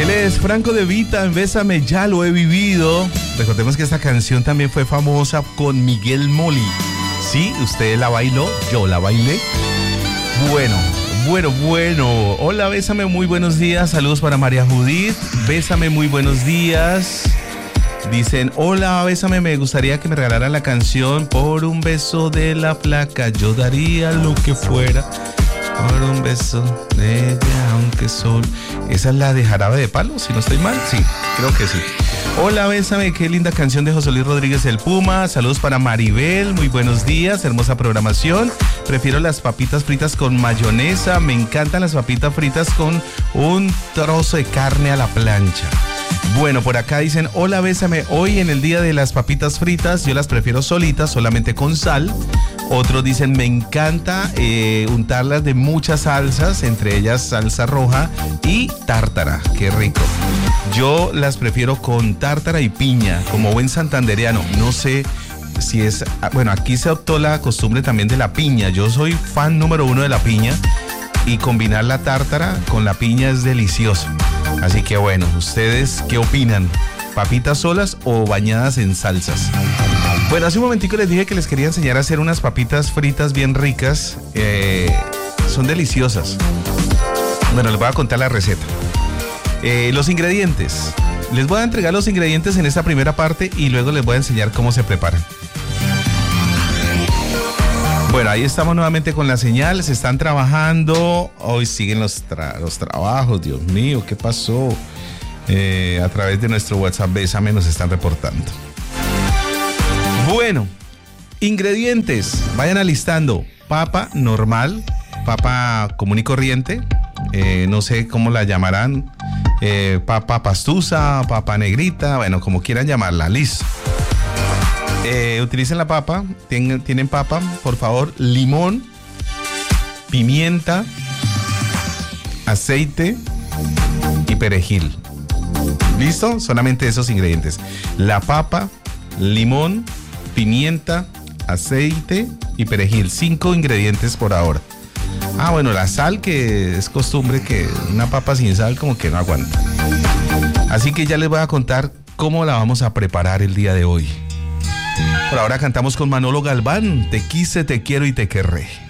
Él es Franco De Vita, en Bésame ya lo he vivido. Recordemos que esta canción también fue famosa con Miguel Moli. Sí, usted la bailó, yo la bailé. Bueno. Hola, Bésame, muy buenos días. Saludos para María Judith. Bésame, muy buenos días. Dicen, hola, Bésame, me gustaría que me regalaran la canción Por un beso de la flaca, yo daría lo que fuera. Por un beso de ella, aunque sol. Esa es la de Jarabe de Palo, si no estoy mal. Sí, creo que sí. Hola, Bésame, qué linda canción de José Luis Rodríguez el Puma. Saludos para Maribel, muy buenos días, hermosa programación. Prefiero las papitas fritas con mayonesa. Me encantan las papitas fritas con un trozo de carne a la plancha. Bueno, por acá dicen, hola, Bésame, hoy en el día de las papitas fritas yo las prefiero solitas, solamente con sal. Otros dicen, me encanta untarlas de muchas salsas, entre ellas salsa roja y tártara, qué rico. Yo las prefiero con tártara y piña, como buen santandereano. No sé si es, bueno, aquí se adoptó la costumbre también de la piña. Yo soy fan número 1 de la piña y combinar la tártara con la piña es delicioso. Así que bueno, ¿ustedes qué opinan? ¿Papitas solas o bañadas en salsas? Bueno, hace un momentico les dije que les quería enseñar a hacer unas papitas fritas bien ricas. Son deliciosas. Bueno, les voy a contar la receta. Los ingredientes. Les voy a entregar los ingredientes en esta primera parte y luego les voy a enseñar cómo se preparan. Bueno, ahí estamos nuevamente con la señal, se están trabajando, hoy siguen los trabajos, Dios mío, ¿qué pasó? A través de nuestro WhatsApp Bésame nos están reportando. Bueno, ingredientes, vayan alistando, papa normal, papa común y corriente, no sé cómo la llamarán, papa pastusa, papa negrita, bueno, como quieran llamarla, listo. Utilicen la papa, tienen papa, por favor, limón, pimienta, aceite y perejil. ¿Listo? Solamente esos ingredientes. La papa, limón, pimienta, aceite y perejil. 5 ingredientes por ahora. Ah, bueno, la sal, que es costumbre que una papa sin sal como que no aguanta. Así que ya les voy a contar cómo la vamos a preparar el día de hoy. Por ahora cantamos con Manolo Galván, Te quise, te quiero y te querré.